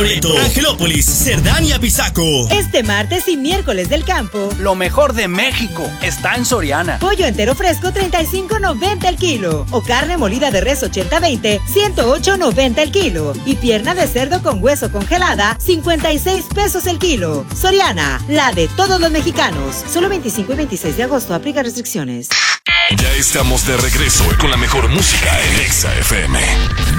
Angelópolis, Cerdán y Apizaco. Este martes y miércoles del campo, lo mejor de México está en Soriana. Pollo entero fresco 35.90 el kilo. O carne molida de res 80-20, 108.90 el kilo. Y pierna de cerdo con hueso congelada, 56 pesos el kilo. Soriana, la de todos los mexicanos. Solo 25 y 26 de agosto, aplica restricciones. Ya estamos de regreso con la mejor música en Exa FM